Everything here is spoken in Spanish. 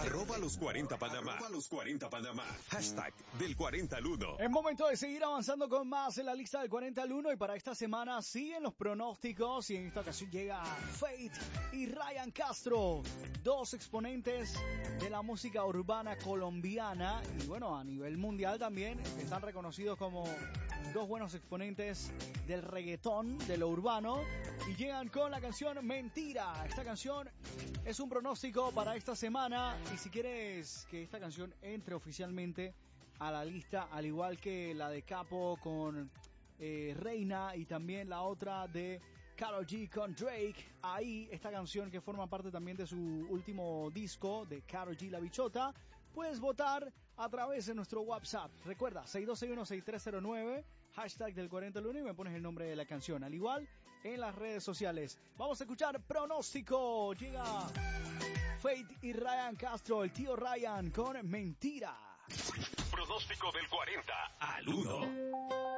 Arroba los 40 Panamá. Arroba los 40 Panamá. Hashtag del 40 al 1. Es momento de seguir avanzando con más en la lista del 40 al 1 y para esta semana siguen los pronósticos y en esta ocasión llega Fate y Ryan Castro, dos exponentes de la música urbana colombiana y bueno, a nivel mundial también están reconocidos como dos buenos exponentes del reggaetón, de lo urbano, y llegan con la canción Mentira. Esta canción es un pronóstico para esta semana y si quieres que esta canción entre oficialmente a la lista, al igual que la de Capo con Reina y también la otra de Karol G con Drake, ahí esta canción que forma parte también de su último disco de Karol G La Bichota, puedes votar a través de nuestro WhatsApp. Recuerda, 6261-6309, hashtag del 40 al 1 y me pones el nombre de la canción. Al igual en las redes sociales. Vamos a escuchar Pronóstico. Llega Fate y Ryan Castro, el tío Ryan con Mentira. Pronóstico del 40 al 1.